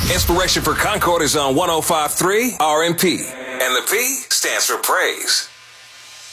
Inspiration for Concord is on 105.3 RMP. And the P stands for praise.